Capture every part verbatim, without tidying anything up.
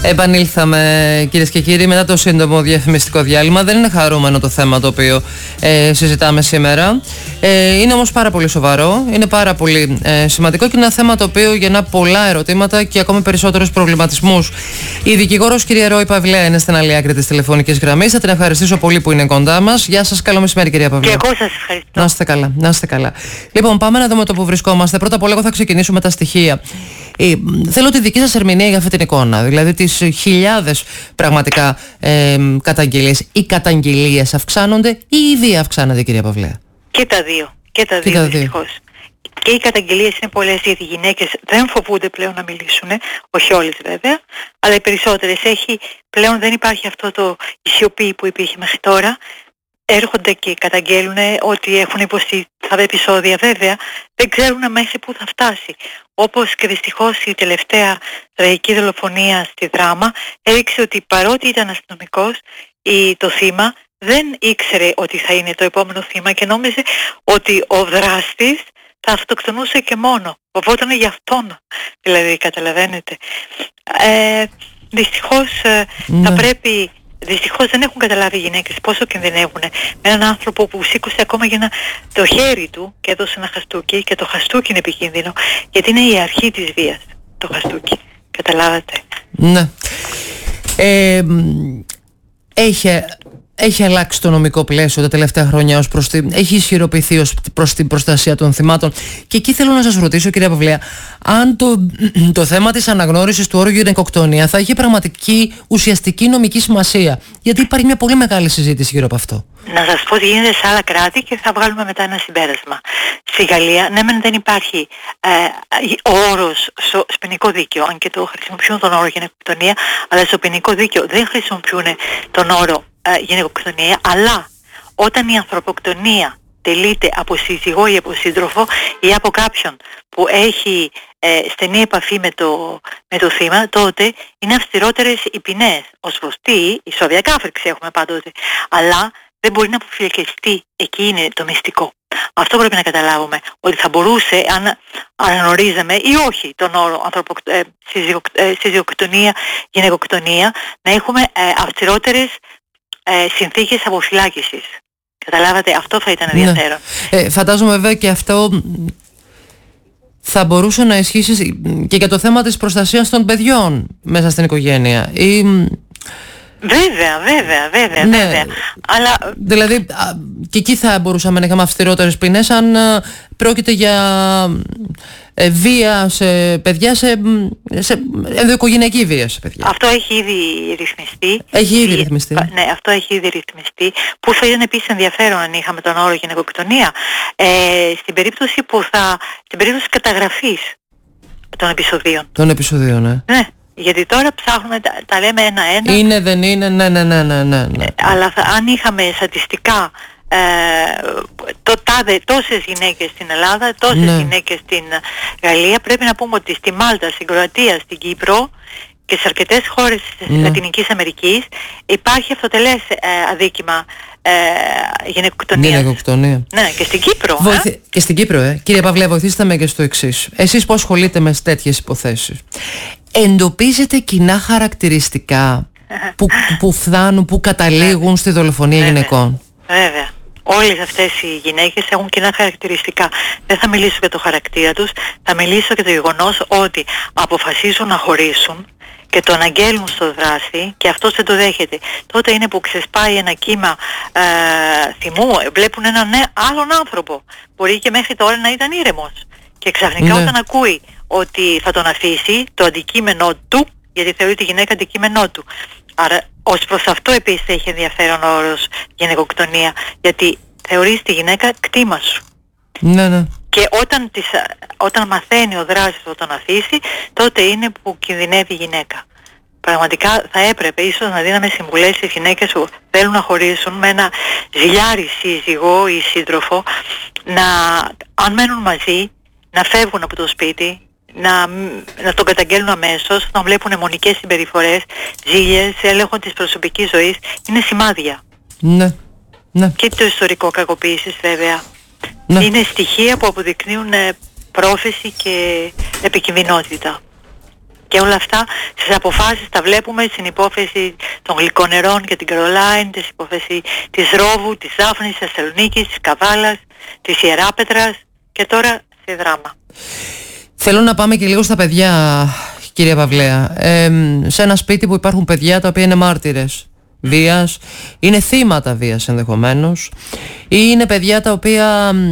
Επανήλθαμε, κυρίες και κύριοι, μετά το σύντομο διαφημιστικό διάλειμμα. Δεν είναι χαρούμενο το θέμα το οποίο ε, συζητάμε σήμερα. Ε, είναι όμως πάρα πολύ σοβαρό, είναι πάρα πολύ ε, σημαντικό και είναι ένα θέμα το οποίο γεννά πολλά ερωτήματα και ακόμη περισσότερους προβληματισμούς. Η δικηγόρος κυρία Ρώη Παυλέα είναι στην άλλη άκρη της τηλεφωνικής γραμμής. Θα την ευχαριστήσω πολύ που είναι κοντά μας. Γεια σας, καλό μεσημέρι, κυρία Παυλέα. Και εγώ σας ευχαριστώ. Να είστε καλά, να είστε καλά. Λοιπόν, πάμε να δούμε το που βρισκόμαστε. Πρώτα απ' όλα, εγώ θα ξεκινήσω με τα στοιχεία. Ε, θέλω τη δική σας ερμηνεία για αυτή την εικόνα. Δηλαδή, τις χιλιάδες πραγματικά ε, καταγγελίες. Οι καταγγελίες αυξάνονται ή ήδη αυξάνονται, κυρία Παυλέα? Και τα δύο. Και τα δύο, δυστυχώς. Και οι καταγγελίες είναι πολλές, γιατί οι γυναίκες δεν φοβούνται πλέον να μιλήσουν, όχι όλες βέβαια, αλλά οι περισσότερες. Έχει, πλέον δεν υπάρχει αυτό το η σιωπή που υπήρχε μέχρι τώρα. Έρχονται και καταγγέλουν ότι έχουν υποστεί τα επεισόδια, βέβαια δεν ξέρουν μέχρι πού θα φτάσει. Όπως και δυστυχώς η τελευταία τραγική δολοφονία στη Δράμα έδειξε ότι παρότι ήταν αστυνομικός, η, το θύμα δεν ήξερε ότι θα είναι το επόμενο θύμα και νόμιζε ότι ο δράστης θα αυτοκτονούσε και μόνο. Φοβόταν για αυτόν, δηλαδή, καταλαβαίνετε. Ε, δυστυχώς ναι. θα πρέπει... Δυστυχώς δεν έχουν καταλάβει οι γυναίκες πόσο κινδυνεύουν με έναν άνθρωπο που σήκωσε ακόμα για ένα, το χέρι του και έδωσε ένα χαστούκι, και το χαστούκι είναι επικίνδυνο γιατί είναι η αρχή της βίας, το χαστούκι. Καταλάβατε? Ναι. Ε, έχει, έχει αλλάξει το νομικό πλαίσιο τα τελευταία χρόνια ως προς την, έχει ισχυροποιηθεί ως προς την προστασία των θυμάτων. Και εκεί θέλω να σας ρωτήσω, κυρία Παυλέα, αν το, το θέμα της αναγνώρισης του όρου γυναικοκτονία θα είχε πραγματική ουσιαστική νομική σημασία. Γιατί υπάρχει μια πολύ μεγάλη συζήτηση γύρω από αυτό. Να σας πω τι γίνεται σε άλλα κράτη και θα βγάλουμε μετά ένα συμπέρασμα. Στη Γαλλία, ναι μεν δεν υπάρχει ε, ο όρος στο ποινικό δίκαιο, αν και το χρησιμοποιούν τον όρο γυναικοκτονία, αλλά στο ποινικό δίκαιο δεν χρησιμοποιούν τον όρο ε, γυναικοκτονία, αλλά όταν η ανθρωποκτονία τελείται από σύζυγο ή από σύντροφο ή από κάποιον που έχει ε, στενή επαφή με το, με το θύμα, τότε είναι αυστηρότερες οι ποινές. Ως προς τι, η σοβιακή άφριξη έχουμε πάντοτε, αλλά δεν μπορεί να αποφυλακιστεί. Εκεί είναι το μυστικό. Αυτό πρέπει να καταλάβουμε, ότι θα μπορούσε, αν αναγνωρίζαμε ή όχι τον όρο ανθρωποκ... ε, σύζυγο... ε, σύζυγοκτονία, γυναικοκτονία, να έχουμε ε, αυστηρότερες ε, συνθήκες αποφυλάκησης. Καταλάβατε, αυτό θα ήταν ενδιαφέρον. Ναι. Ε, φαντάζομαι βέβαια και αυτό θα μπορούσε να ισχύσει και για το θέμα της προστασίας των παιδιών μέσα στην οικογένεια. Ή... Βέβαια, βέβαια, βέβαια, ναι. βέβαια. Αλλά... Δηλαδή και εκεί θα μπορούσαμε να είχαμε αυστηρότερες ποινές αν πρόκειται για ε, βία σε παιδιά, σε, σε ενδοοικογενειακή βία σε παιδιά. Αυτό έχει ήδη ρυθμιστεί. Έχει ήδη ρυθμιστεί. Ναι, αυτό έχει ήδη ρυθμιστεί. Που θα ήταν επίσης ενδιαφέρον αν είχαμε τον όρο γυναικοκτονία. Ε, στην περίπτωση που θα... Στην περίπτωση καταγραφής των επεισοδίων. Των επεισοδίων, ναι. Ναι. Γιατί τώρα ψάχνουμε, τα, τα λέμε ένα-ένα. Είναι, δεν είναι, ναι, ναι, ναι, ναι, ναι. Ε, αλλά θα, αν είχαμε στατιστικά ε, το τάδε, τόσες γυναίκες στην Ελλάδα, τόσες ναι. γυναίκες στην Γαλλία, πρέπει να πούμε ότι στη Μάλτα, στην Κροατία, στην Κύπρο και σε αρκετές χώρες της ναι. Λατινικής Αμερικής υπάρχει αυτοτελές ε, αδίκημα ε, γυναικοκτονίας. Γυναικοκτονία. Ναι, και στην Κύπρο. Βοηθη... Ε? Και στην Κύπρο, ε. Κύριε Παυλέα, βοηθήστε με και στο εξής. Εσείς που ασχολείτε με τέτοιες υποθέσεις, εντοπίζετε κοινά χαρακτηριστικά που, που φτάνουν, που καταλήγουν ναι. στη δολοφονία βέβαια. γυναικών? Βέβαια. Όλες αυτές οι γυναίκες έχουν κοινά χαρακτηριστικά. Δεν θα μιλήσω για το χαρακτήρα τους, θα μιλήσω για το γεγονός ότι αποφασίζουν να χωρίσουν και το αναγγέλνουν στο δράστη και αυτός δεν το δέχεται. Τότε είναι που ξεσπάει ένα κύμα ε, θυμού, βλέπουν έναν ναι, άλλον άνθρωπο. Μπορεί και μέχρι τώρα να ήταν ήρεμος. Και ξαφνικά ναι. όταν ακούει ότι θα τον αφήσει, το αντικείμενό του, γιατί θεωρεί τη γυναίκα αντικείμενό του. Άρα ως προς αυτό επίσης έχει ενδιαφέρον ο όρος γυναικοκτονία, γιατί θεωρείς τη γυναίκα κτήμα σου. Ναι, ναι. Και όταν, της, όταν μαθαίνει ο δράστης θα τον αφήσει, τότε είναι που κινδυνεύει η γυναίκα. Πραγματικά θα έπρεπε ίσως να δίναμε συμβουλές στις γυναίκες που θέλουν να χωρίσουν με ένα ζηλιάρι σύζυγο ή σύντροφο, να, αν μένουν μαζί, να φεύγουν από το σπίτι, να, να τον καταγγέλνουν αμέσως, να βλέπουν αιμονικές συμπεριφορές, ζήλιες, έλεγχο της προσωπικής ζωής. Είναι σημάδια. Ναι. Ναι. Και το ιστορικό κακοποίησης βέβαια. Ναι. Είναι στοιχεία που αποδεικνύουν πρόφεση και επικινδυνότητα. Και όλα αυτά στις αποφάσεις τα βλέπουμε στην υπόθεση των Γλυκονερών και την Καρολάιν, στην υπόθεση της Ρόβου, της Δάφνης, της Θεσσαλονίκης, της Καβάλας, της Ιεράπετρας και τώρα στη Δράμα. Θέλω να πάμε και λίγο στα παιδιά, κυρία Παυλέα. Ε, σε ένα σπίτι που υπάρχουν παιδιά τα οποία είναι μάρτυρες βίας, είναι θύματα βίας ενδεχομένως, ή είναι παιδιά τα οποία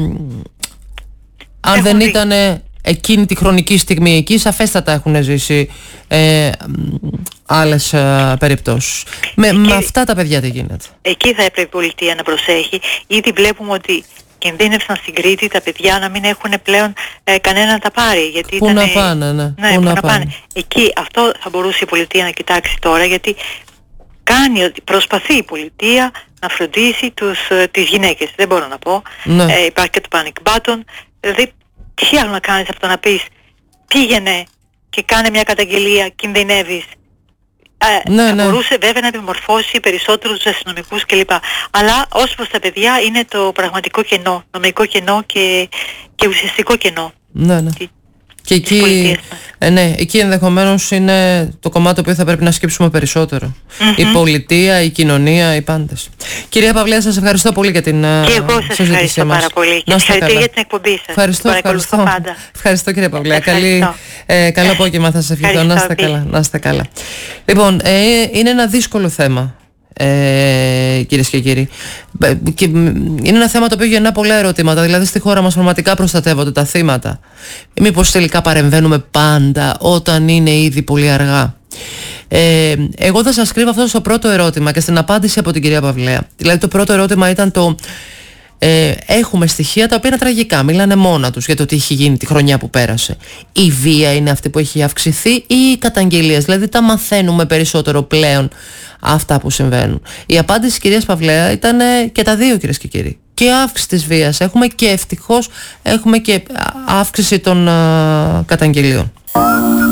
αν δεν ήταν εκείνη τη χρονική στιγμή εκεί, σαφέστατα έχουν ζήσει ε, άλλες ε, περιπτώσεις. Με, εκεί, με αυτά τα παιδιά τι γίνεται? Εκεί θα έπρεπε η πολιτεία να προσέχει. Ήδη βλέπουμε ότι κινδύνευσαν στην Κρήτη τα παιδιά να μην έχουν πλέον ε, κανένα να τα πάρει. Γιατί πού ήταν, να πάνε, ναι. ναι πού πού να να πάνε. πάνε. Εκεί αυτό θα μπορούσε η πολιτεία να κοιτάξει τώρα, γιατί κάνει, προσπαθεί η πολιτεία να φροντίσει τους, τις γυναίκες. Δεν μπορώ να πω. Ναι. Ε, υπάρχει και το panic button. Δηλαδή, τι άλλο να κάνεις από το να πεις πήγαινε και κάνε μια καταγγελία, κινδυνεύεις. Ε, ναι, θα ναι. μπορούσε βέβαια να επιμορφώσει περισσότερους τους αστυνομικούς κλπ. Αλλά ως προς τα παιδιά είναι το πραγματικό κενό, νομικό κενό και, και ουσιαστικό κενό. Ναι, ναι. Τι, και εκεί, ε, ναι, εκεί ενδεχομένως είναι το κομμάτι που θα πρέπει να σκύψουμε περισσότερο. Mm-hmm. Η πολιτεία, η κοινωνία, οι πάντες. Κυρία Παυλέα, σας ευχαριστώ πολύ για την συζήτησή μας. Και εγώ σας ευχαριστώ πάρα πολύ. Και ευχαριστώ για την εκπομπή σας. Ευχαριστώ, ευχαριστώ. Πάντα. Ευχαριστώ κύριε Παυλέα. Καλή, ε, καλό απόγευμα θα σας ευχηθώ. Να είστε καλά, να είστε καλά. Λοιπόν, ε, είναι ένα δύσκολο θέμα. Ε, κυρίες και κύριοι, και είναι ένα θέμα το οποίο γεννά πολλά ερωτήματα. Δηλαδή στη χώρα μας πραγματικά προστατεύονται τα θύματα? Μήπως τελικά παρεμβαίνουμε πάντα όταν είναι ήδη πολύ αργά? ε, Εγώ θα σας κρύβω αυτό στο πρώτο ερώτημα και στην απάντηση από την κυρία Παυλέα. Δηλαδή το πρώτο ερώτημα ήταν το ε, έχουμε στοιχεία τα οποία είναι τραγικά, μιλάνε μόνα τους για το τι έχει γίνει τη χρονιά που πέρασε. Η βία είναι αυτή που έχει αυξηθεί ή οι καταγγελίες? Δηλαδή τα μαθαίνουμε περισσότερο πλέον αυτά που συμβαίνουν? Η απάντηση της κυρίας Παυλέα ήταν και τα δύο, κυρίες και κύριοι. Και αύξηση της βίας έχουμε και ευτυχώς έχουμε και αύξηση των α, καταγγελιών.